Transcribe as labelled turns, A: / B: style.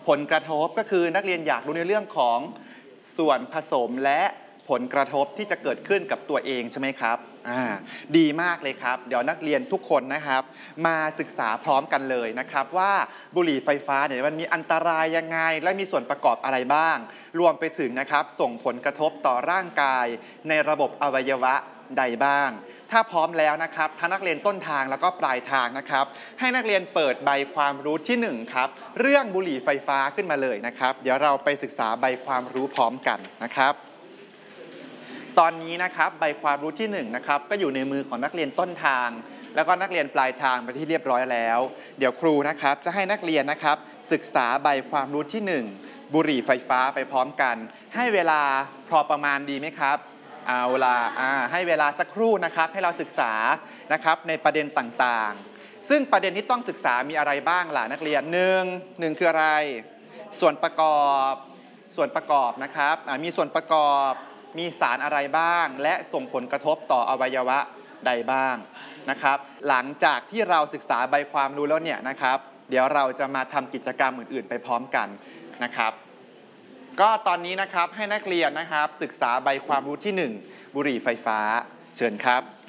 A: ผลกระทบก็คือนักเรียนอยากรู้ในเรื่องของส่วนผสมและผลกระทบที่จะเกิดขึ้นกับตัวเองใช่ไหมครับดีมากเลยครับเดี๋ยวนักเรียนทุกคนนะครับมาศึกษาพร้อมกันเลยนะครับว่าบุหรี่ไฟฟ้าเนี่ยมันมีอันตรายยังไงและมีส่วนประกอบอะไรบ้างรวมไปถึงนะครับส่งผลกระทบต่อร่างกายในระบบอวัยวะใดบ้างถ้าพร้อมแล้วนะครับทั้งนักเรียนต้นทางแล้วก็ปลายทางนะครับให้นักเรียนเปิดใบความรู้ที่1ครับเรื่องบุหรี่ไฟฟ้าขึ้นมาเลยนะครับเดี๋ยวเราไปศึกษาใบความรู้พร้อมกันนะครับตอนนี้นะครับใบความรู้ที่1นะครับก็อยู่ในมือของนักเรียนต้นทางแล้วก็นักเรียนปลายทางไปที่เรียบร้อยแล้วเดี๋ยวครูนะครับจะให้นักเรียนนะครับศึกษาใบความรู้ที่1บุหรี่ไฟฟ้าไปพร้อมกันให้เวลาพอประมาณดีไหมครับเอาล่ะให้เวลาสักครู่นะครับให้เราศึกษานะครับในประเด็นต่างๆซึ่งประเด็นที่ต้องศึกษามีอะไรบ้างล่ะนักเรียนหนึ่งคืออะไรส่วนประกอบนะครับมีส่วนประกอบมีสารอะไรบ้างและส่งผลกระทบต่ออวัยวะใดบ้างนะครับหลังจากที่เราศึกษาใบความรู้แล้วเนี่ยนะครับเดี๋ยวเราจะมาทำกิจกรรมอื่นๆไปพร้อมกันนะครับก็ตอนนี้นะครับให้นักเรียนนะครับศึกษาใบความรู้ที่1บุหรี่ไฟฟ้าเชิญครับ